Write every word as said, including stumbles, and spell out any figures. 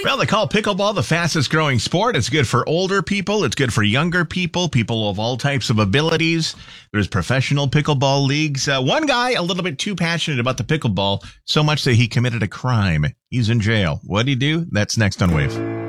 Well, they call pickleball the fastest growing sport. It's good for older people. It's good for younger people, people of all types of abilities. There's professional pickleball leagues. Uh, one guy a little bit too passionate about the pickleball, so much that he committed a crime. He's in jail. What'd he do? That's next on Wave.